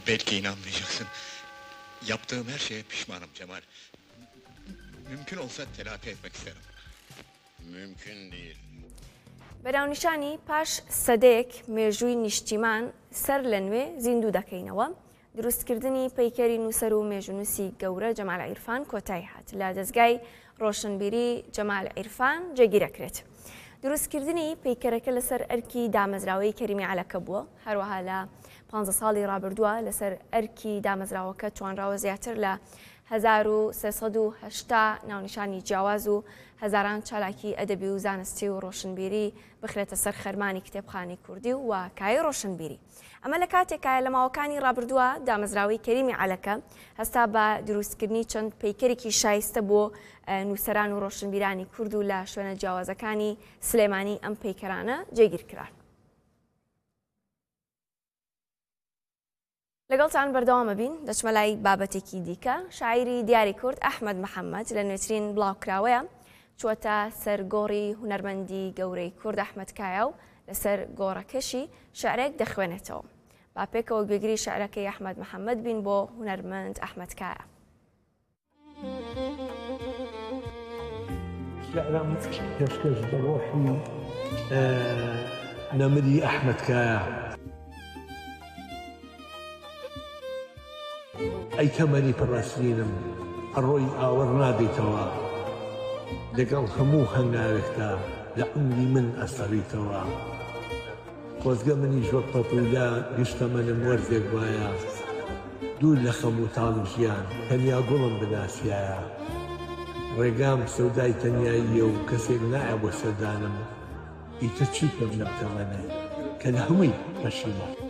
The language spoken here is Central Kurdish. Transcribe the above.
Belki inanmayacaksın. Yaptığım her şeye pişmanım Cemal. Mümkün olsa telafi etmek isterim. Mümkün değil. بەناونیشانی پاش سەدەیەک مێژووی نیشتیمان سەر لە نوێ زیندوو دەکەینەوە. دروستکردنی پەیکەری نووسەر و مێژونووسی گەورە جەمال عیرفان کۆتایی هات لە دەستگای ڕۆشنبیری جەمال عیرفان جێگیرەکرێت. دروستکردنی پەیکەرەکە لەسەر ئەرکی دامەزراوەی کەریمی عەلەکە بووە، هەروەها لە 15 ساڵی ڕابردووە لەسەر ئەرکی دامەزراوەکە توانراوە زیاتر لە 1380 ناونیشانی جیاواز و هەزاران چالاکی ئەدەبی و زانستی و ڕۆشنبیری بخرێتە سەر خەرمانی کتێبخانەی کوردی و واکای ڕۆشنبیری. ئەمە لە کاتێکە لە ماوەکانی ڕابردووە دامەزراوەی کەریمی عەلەکە هەستا بە دروستکردنی چەند پەیکەرێکی شایستە بۆ نووسەران و ڕۆشنبیرانی کورد و لە شوێنە جیاوازەکانی سلێمانی ئەم پەیکەرانە جێگیرکران. لەگەڵتان بەردەوامە بین دەچمە لای بابەتێکی دیکە. شاعیری دیاری کورد ئەحمەد محەممەد لە نوێترین بڵاوکراوەیە چوەتە سەرگۆڕی هونەرمەندی گەورەی کورد ئەحمەد کایە و لەسەر گۆڕەکەشی شعرێک دەخوێنێتەوە. با پێکەوە گوێگری شعرەکەی ئەحمەد محەممەد بین بۆ هونەرمەند ئەحمەد کایە. شعرم پێشکەش بە ڕۆحی نەمری ئەحمەد کایە. ئەی کەمەری پڕەسلینم ئەڕۆی ئاوەڕ نادەیتەوە، لەگەڵ هەموو هەنگاوێکدا لە عمری من ئەسەڕیتەوە. خۆزگە منیش وەک پەپوولا گشتە منم وەرزێک وایە، دوور لە خەم و تاڵی ژیان تەنیا گوڵم بناسیایە. ڕێگام سەودای تەنیاییە و کەسێک نایە بۆ سەردانم، ئیتر چی پێم نەبتەوەنێ کە لە هەمووی پەشیمە.